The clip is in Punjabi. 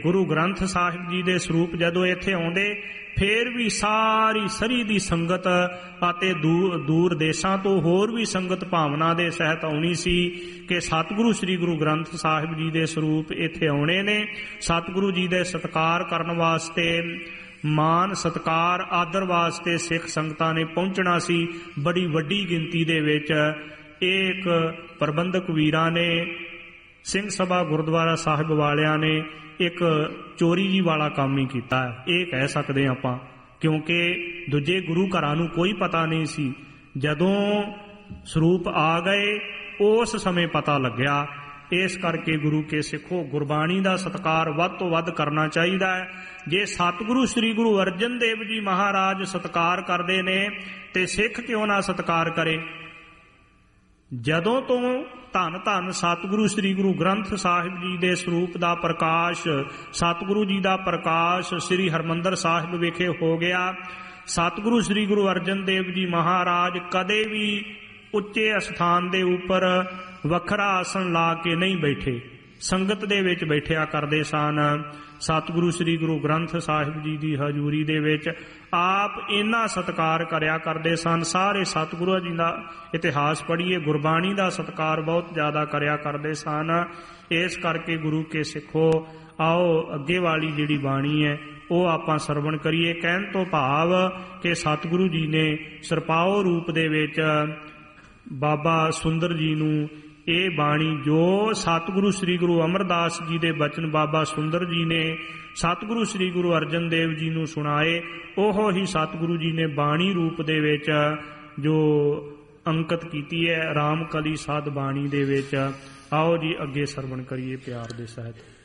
ਗੁਰੂ ਗ੍ਰੰਥ ਸਾਹਿਬ ਜੀ ਦੇ ਸਰੂਪ ਜਦੋਂ ਇੱਥੇ ਆਉਂਦੇ, ਫੇਰ ਵੀ ਸਾਰੀ ਸਰੀ ਦੀ ਸੰਗਤ ਅਤੇ ਦੂਰ ਦੇਸ਼ਾਂ ਤੋਂ ਹੋਰ ਵੀ ਸੰਗਤ ਭਾਵਨਾ ਦੇ ਸਹਿਤ ਆਉਣੀ ਸੀ ਕਿ ਸਤਿਗੁਰੂ ਸ੍ਰੀ ਗੁਰੂ ਗ੍ਰੰਥ ਸਾਹਿਬ ਜੀ ਦੇ ਸਰੂਪ ਇੱਥੇ ਆਉਣੇ ਨੇ। ਸਤਿਗੁਰੂ ਜੀ ਦੇ ਸਤਿਕਾਰ ਕਰਨ ਵਾਸਤੇ, ਮਾਨ ਸਤਿਕਾਰ ਆਦਰ ਵਾਸਤੇ ਸਿੱਖ ਸੰਗਤਾਂ ਨੇ ਪਹੁੰਚਣਾ ਸੀ ਬੜੀ ਵੱਡੀ ਗਿਣਤੀ ਦੇ ਵਿੱਚ। ਇੱਕ ਪ੍ਰਬੰਧਕ ਵੀਰਾਂ ਨੇ, ਸਿੰਘ ਸਭਾ ਗੁਰਦੁਆਰਾ ਸਾਹਿਬ ਵਾਲਿਆਂ ਨੇ ਇੱਕ ਚੋਰੀ ਜੀ ਵਾਲਾ ਕੰਮ ਹੀ ਕੀਤਾ, ਇਹ ਕਹਿ ਸਕਦੇ ਆਪਾਂ, ਕਿਉਂਕਿ ਦੂਜੇ ਗੁਰੂ ਘਰਾਂ ਨੂੰ ਕੋਈ ਪਤਾ ਨਹੀਂ ਸੀ। ਜਦੋਂ ਸਰੂਪ ਆ ਗਏ ਉਸ ਸਮੇਂ ਪਤਾ ਲੱਗਿਆ। ਇਸ ਕਰਕੇ ਗੁਰੂ ਕੇ ਸਿੱਖੋ, ਗੁਰਬਾਣੀ ਦਾ ਸਤਿਕਾਰ ਵੱਧ ਤੋਂ ਵੱਧ ਕਰਨਾ ਚਾਹੀਦਾ ਹੈ। ਜੇ ਸਤਿਗੁਰੂ ਸ੍ਰੀ ਗੁਰੂ ਅਰਜਨ ਦੇਵ ਜੀ ਮਹਾਰਾਜ ਸਤਿਕਾਰ ਕਰਦੇ ਨੇ ਤੇ ਸਿੱਖ ਕਿਉਂ ਨਾ ਸਤਿਕਾਰ ਕਰੇ। ਜਦੋਂ ਤੋਂ ਧੰਨ ਧੰਨ ਸਤਿਗੁਰੂ ਸ੍ਰੀ ਗੁਰੂ ਗ੍ਰੰਥ ਸਾਹਿਬ ਜੀ ਦੇ ਸਰੂਪ ਦਾ ਪ੍ਰਕਾਸ਼, ਸਤਿਗੁਰੂ ਜੀ ਦਾ ਪ੍ਰਕਾਸ਼ ਸ੍ਰੀ ਹਰਿਮੰਦਰ ਸਾਹਿਬ ਵਿਖੇ ਹੋ ਗਿਆ, ਸਤਿਗੁਰੂ ਸ੍ਰੀ ਗੁਰੂ ਅਰਜਨ ਦੇਵ ਜੀ ਮਹਾਰਾਜ ਕਦੇ ਵੀ ਉੱਚੇ ਅਸਥਾਨ ਦੇ ਉੱਪਰ ਵੱਖਰਾ ਆਸਣ ਲਾ ਕੇ ਨਹੀਂ ਬੈਠੇ, ਸੰਗਤ ਦੇ ਵਿੱਚ ਬੈਠਿਆ ਕਰਦੇ ਸਨ। ਸਤਿਗੁਰੂ ਸ੍ਰੀ ਗੁਰੂ ਗ੍ਰੰਥ ਸਾਹਿਬ ਜੀ ਦੀ ਹਜ਼ੂਰੀ ਦੇ ਵਿੱਚ ਆਪ ਇੰਨਾ ਸਤਿਕਾਰ ਕਰਿਆ ਕਰਦੇ ਸਨ। ਸਾਰੇ ਸਤਿਗੁਰੂ ਜੀ ਦਾ ਇਤਿਹਾਸ ਪੜ੍ਹੀਏ, ਗੁਰਬਾਣੀ ਦਾ ਸਤਿਕਾਰ ਬਹੁਤ ਜ਼ਿਆਦਾ ਕਰਿਆ ਕਰਦੇ ਸਨ। ਇਸ ਕਰਕੇ ਗੁਰੂ ਕੇ ਸਿੱਖੋ, ਆਓ ਅੱਗੇ ਵਾਲੀ ਜਿਹੜੀ ਬਾਣੀ ਹੈ ਉਹ ਆਪਾਂ ਸਰਵਣ ਕਰੀਏ। ਕਹਿਣ ਤੋਂ ਭਾਵ ਕਿ ਸਤਿਗੁਰੂ ਜੀ ਨੇ ਸਰਪਾਓ ਰੂਪ ਦੇ ਵਿੱਚ ਬਾਬਾ ਸੁੰਦਰ ਜੀ ਨੂੰ ਇਹ ਬਾਣੀ, ਜੋ ਸਤਿਗੁਰੂ ਸ੍ਰੀ ਗੁਰੂ ਅਮਰਦਾਸ ਜੀ ਦੇ ਬਚਨ ਬਾਬਾ ਸੁੰਦਰ ਜੀ ਨੇ ਸਤਿਗੁਰੂ ਸ੍ਰੀ ਗੁਰੂ ਅਰਜਨ ਦੇਵ ਜੀ ਨੂੰ ਸੁਣਾਏ, ਉਹ ਹੀ ਸਤਿਗੁਰੂ ਜੀ ਨੇ ਬਾਣੀ ਰੂਪ ਦੇ ਵਿੱਚ ਜੋ ਅੰਕਿਤ ਕੀਤੀ ਹੈ ਰਾਮ ਕਲੀ ਸਾਧ ਬਾਣੀ ਦੇ ਵਿੱਚ। ਆਓ ਜੀ ਅੱਗੇ ਸਰਵਣ ਕਰੀਏ ਪਿਆਰ ਦੇ ਸਹਿਤ।